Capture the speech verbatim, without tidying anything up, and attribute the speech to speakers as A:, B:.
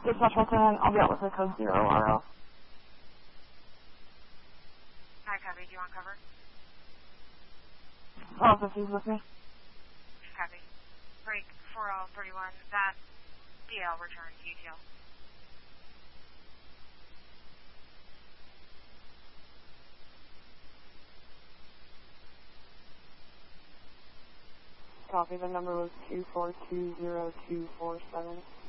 A: Dispatch Wilson, I'll be out with the code zero R L.
B: Hi, copy. Do you want cover?
A: Oh, this is with me.
B: Copy. Break four L thirty-one. That D L returns detail.
A: Copy, the number was two four two zero two four seven.